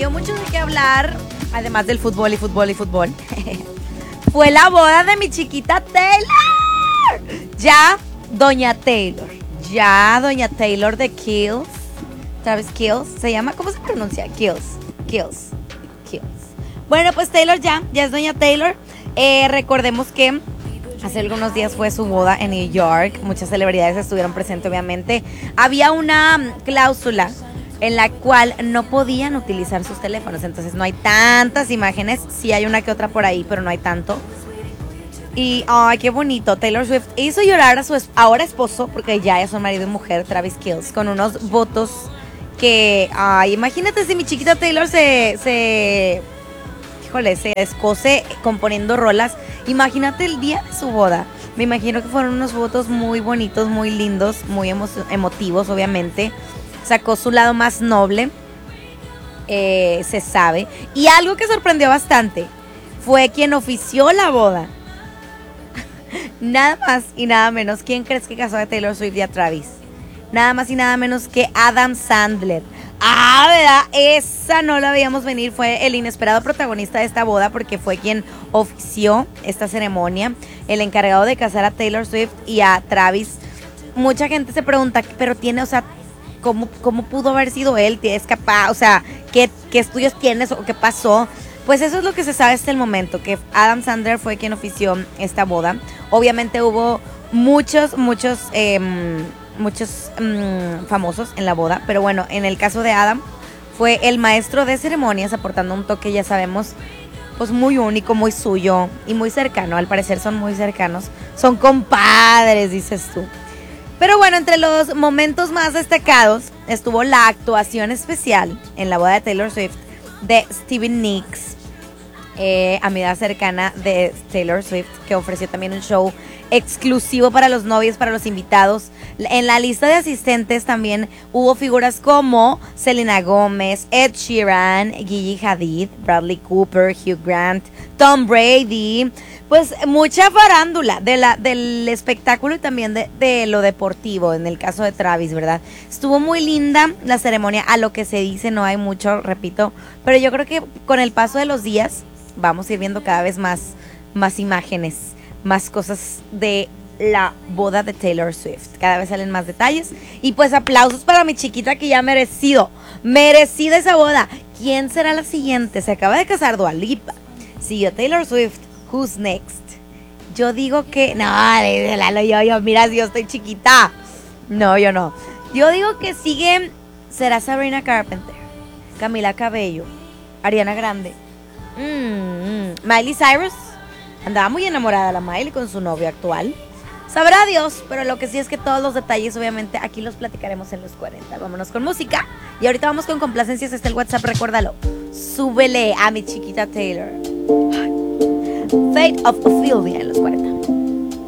dio mucho de qué hablar, además del fútbol y fútbol y fútbol. Fue la boda de mi chiquita Taylor. Ya, doña Taylor de Kills. ¿Sabes Kills? ¿Se llama? ¿Cómo se pronuncia? Kills. Bueno, pues Taylor ya es doña Taylor. Recordemos que hace algunos días fue su boda en New York. Muchas celebridades estuvieron presentes, obviamente. Había una cláusula en la cual no podían utilizar sus teléfonos. Entonces no hay tantas imágenes. Sí hay una que otra por ahí, pero no hay tanto. Y, ay, qué bonito. Taylor Swift hizo llorar a su ahora esposo, porque ya es su marido y mujer, Travis Kills, con unos votos que, ay, imagínate si mi chiquita Taylor se descose componiendo rolas. Imagínate el día de su boda. Me imagino que fueron unos votos muy bonitos, muy lindos, muy emotivos, obviamente. Sacó su lado más noble, se sabe. Y algo que sorprendió bastante fue quien ofició la boda. Nada más y nada menos. ¿Quién crees que casó a Taylor Swift y a Travis? Nada más y nada menos que Adam Sandler. ¿Verdad? Esa no la veíamos venir. Fue el inesperado protagonista de esta boda porque fue quien ofició esta ceremonia. El encargado de casar a Taylor Swift y a Travis. Mucha gente se pregunta, pero tiene, o sea, ¿cómo pudo haber sido él? ¿Es capaz? O sea, ¿qué estudios tienes o qué pasó? Pues eso es lo que se sabe hasta el momento, que Adam Sandler fue quien ofició esta boda. Obviamente hubo muchos famosos en la boda, pero bueno, en el caso de Adam fue el maestro de ceremonias, aportando un toque, ya sabemos, pues muy único, muy suyo y muy cercano. Al parecer son muy cercanos, son compadres, dices tú. Pero bueno, entre los momentos más destacados estuvo la actuación especial en la boda de Taylor Swift de Stevie Nicks, amiga cercana de Taylor Swift, que ofreció también un show exclusivo para los novios, para los invitados. En la lista de asistentes también hubo figuras como Selena Gomez, Ed Sheeran, Gigi Hadid, Bradley Cooper, Hugh Grant, Tom Brady. Pues mucha farándula del espectáculo y también de lo deportivo, en el caso de Travis, ¿verdad? Estuvo muy linda la ceremonia, a lo que se dice, no hay mucho, repito, pero yo creo que con el paso de los días vamos a ir viendo cada vez más imágenes, más cosas de la boda de Taylor Swift. Cada vez salen más detalles. Y pues aplausos para mi chiquita, que ya merecida esa boda. ¿Quién será la siguiente? Se acaba de casar Dua Lipa, siguió Taylor Swift. Who's next? Yo digo que... No, yo, mira, yo estoy chiquita. No, yo no. Yo digo que sigue... Será Sabrina Carpenter, Camila Cabello, Ariana Grande, Miley Cyrus. Andaba muy enamorada la Miley con su novio actual. Sabrá Dios, pero lo que sí es que todos los detalles, obviamente, aquí los platicaremos en los 40. Vámonos con música. Y ahorita vamos con complacencias. Está el WhatsApp, recuérdalo. Súbele a mi chiquita Taylor. Fate of Ophelia en los 40.